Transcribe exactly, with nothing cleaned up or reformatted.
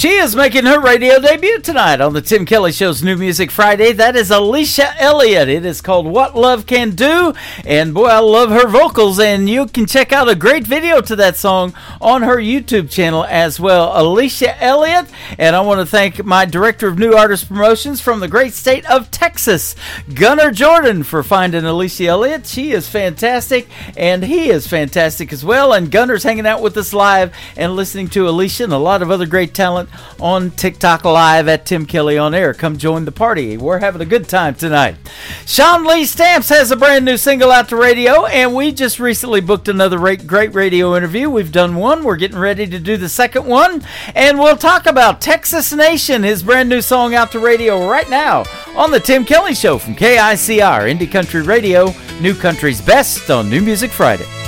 She is making her radio debut tonight on the Tim Kelly Show's New Music Friday. That is Alicia Elliott. It is called What Love Can Do. And boy, I love her vocals. And you can check out a great video to that song on her YouTube channel as well. Alicia Elliott. And I want to thank my Director of New Artist Promotions from the great state of Texas, Gunnar Jordan, for finding Alicia Elliott. She is fantastic. And he is fantastic as well. And Gunnar's hanging out with us live and listening to Alicia and a lot of other great talent on TikTok Live at Tim Kelly On Air. Come join the party. We're having a good time tonight. Sean Lee Stamps has a brand new single out to radio, and we just recently booked another great radio interview. We've done one. We're getting ready to do the second one, and we'll talk about Texas Nation, his brand new song out to radio right now on the Tim Kelly Show from K I C R, Indie Country Radio, New Country's Best on New Music Friday.